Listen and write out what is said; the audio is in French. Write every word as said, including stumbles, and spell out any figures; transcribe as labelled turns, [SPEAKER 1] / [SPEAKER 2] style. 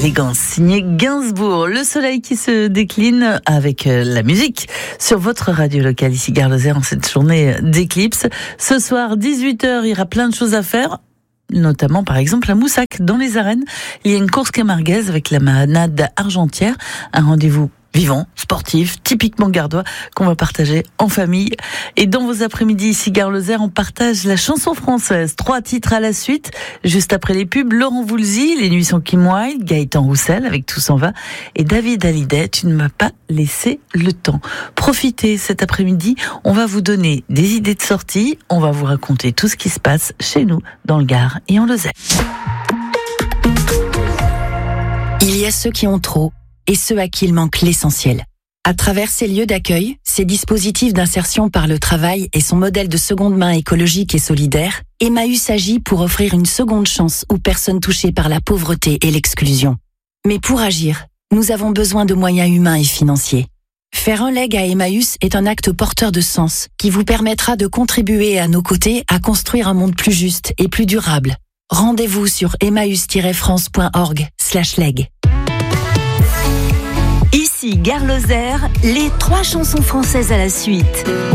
[SPEAKER 1] Élégance, signé Gainsbourg. Le soleil qui se décline avec la musique sur votre radio locale ici Gare Lozère en cette journée d'éclipse. Ce soir, dix-huit heures, il y aura plein de choses à faire. Notamment par exemple à Moussac dans les arènes. Il y a une course camarguaise avec la manade argentière. Un rendez-vous vivant, sportif, typiquement gardois, qu'on va partager en famille. Et dans vos après-midi ici Gare Lozère, on partage la chanson française. Trois titres à la suite. Juste après les pubs, Laurent Voulzy, Les Nuits sont Kim Wilde, Gaëtan Roussel avec Tout s'en va, et David Hallyday, Tu ne m'as pas laissé le temps. Profitez cet après-midi, on va vous donner des idées de sortie, on va vous raconter tout ce qui se passe chez nous, dans le Gard et en Lozère.
[SPEAKER 2] Il y a ceux qui ont trop et ceux à qui il manque l'essentiel. À travers ces lieux d'accueil, ces dispositifs d'insertion par le travail et son modèle de seconde main écologique et solidaire, Emmaüs agit pour offrir une seconde chance aux personnes touchées par la pauvreté et l'exclusion. Mais pour agir, nous avons besoin de moyens humains et financiers. Faire un leg à Emmaüs est un acte porteur de sens qui vous permettra de contribuer à nos côtés à construire un monde plus juste et plus durable. Rendez-vous sur emmaüs tiret france point org slash leg.
[SPEAKER 3] Ici Gare Lozère, les trois chansons françaises à la suite.